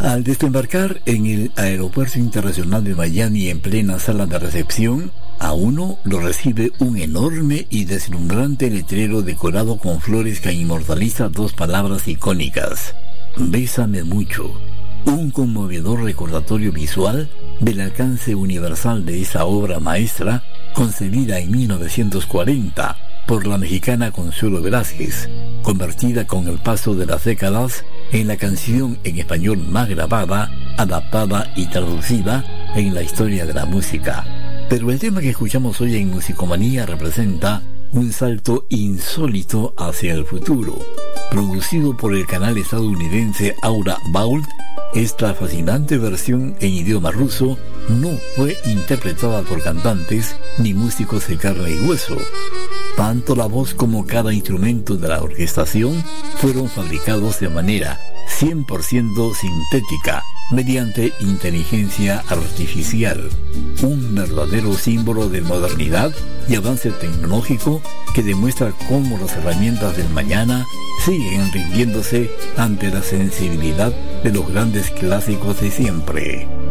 Al desembarcar en el Aeropuerto Internacional de Miami en plena sala de recepción, a uno lo recibe un enorme y deslumbrante letrero decorado con flores que inmortaliza dos palabras icónicas: Bésame mucho. Un conmovedor recordatorio visual del alcance universal de esa obra maestra, concebida en 1940 por la mexicana Consuelo Velázquez, convertida con el paso de las décadas en la canción en español más grabada, adaptada y traducida en la historia de la música. Pero el tema que escuchamos hoy en Musicomanía representa un salto insólito hacia el futuro. Producido por el canal estadounidense Aura Vault, esta fascinante versión en idioma ruso no fue interpretada por cantantes ni músicos de carne y hueso. Tanto la voz como cada instrumento de la orquestación fueron fabricados de manera 100% sintética, mediante inteligencia artificial. Un verdadero símbolo de modernidad y avance tecnológico que demuestra cómo las herramientas del mañana siguen rindiéndose ante la sensibilidad de los grandes clásicos de siempre.